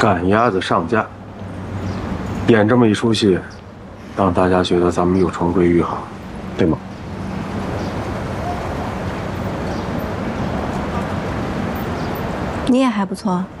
赶鸭子上架，演这么一出戏，让大家觉得咱们有重归于好，对吗？ 你也还不错。